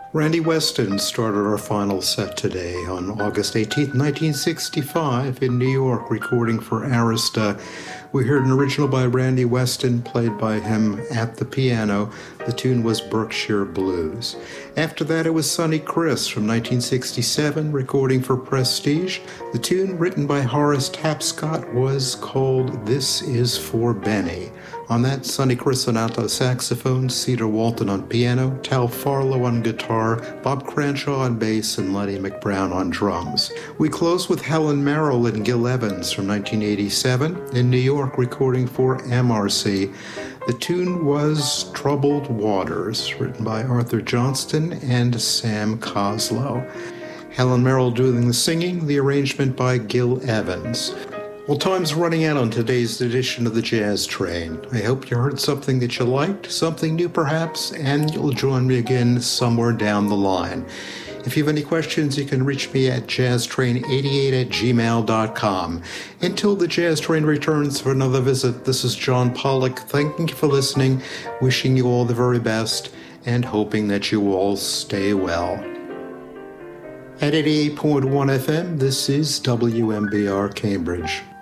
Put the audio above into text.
Randy Weston started our final set today on August 18th, 1965 in New York, recording for Arista. We heard an original by Randy Weston, played by him at the piano. The tune was Berkshire Blues. After that, it was Sonny Criss from 1967, recording for Prestige. The tune, written by Horace Tapscott, was called This Is For Benny. On that, Sonny Criss on alto saxophone, Cedar Walton on piano, Tal Farlow on guitar, Bob Cranshaw on bass, and Lenny McBrown on drums. We close with Helen Merrill and Gil Evans from 1987 in New York, recording for MRC. The tune was Troubled Waters, written by Arthur Johnston and Sam Coslow. Helen Merrill doing the singing, the arrangement by Gil Evans. Well, time's running out on today's edition of the Jazz Train. I hope you heard something that you liked, something new perhaps, and you'll join me again somewhere down the line. If you have any questions, you can reach me at jazztrain88@gmail.com. Until the Jazz Train returns for another visit, this is John Pollock. Thanking you for listening, wishing you all the very best, and hoping that you all stay well. At 88.1 FM, this is WMBR Cambridge.